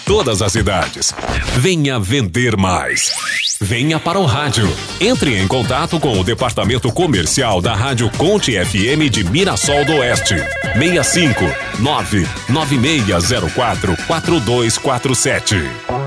todas as idades. Venha vender mais. Venha para o rádio. Entre em contato com o departamento comercial da Rádio Conte FM de Mirassol do Oeste. 65 99604 4247.